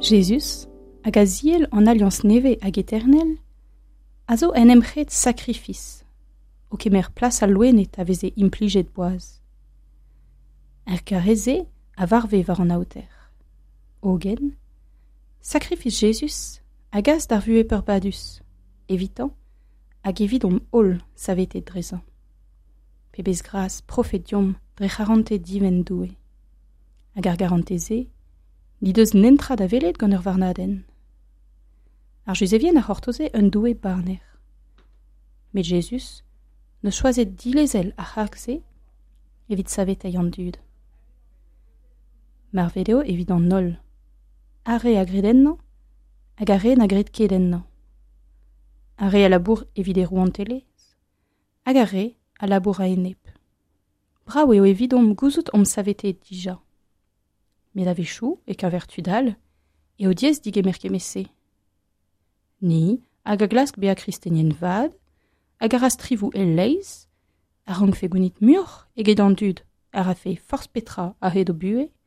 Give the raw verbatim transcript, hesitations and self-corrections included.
Jésus, hag a ziel an alliance neve hag éternel, a zo en emc'het sakrifis, o kemer plas al loenet a veze implijet boaz. Er kareze a varve war an aoter. Ogen, sakrifis Jésus hag az d'ar vue peur badus, evitant hag evit om hol savetet drezan. Pebez gras profetium dre c'harante diven doue. Hag ar garanteze, ni deus nentra da velet gant ur varnaden. Ar juzevien a c'hortoze un doue barner. Met Jésus ne choiset dilezel a c'harkze evit savet a dud. Mar vedeo evit an nol. Are a gredennan, hag are na gred kedennan. Are a labour evit e rouantelez, hag are a labour a enep. Brao eo evit om gouzout om savetet dija. Met a vechou e ka vertudal, e o diez digemer kemese. Ni, hag a glask be a kristenien vad, hag a rastrivou el leiz, a rank fe gounit mur eget an dud, ar a fe force petra a hed o bue,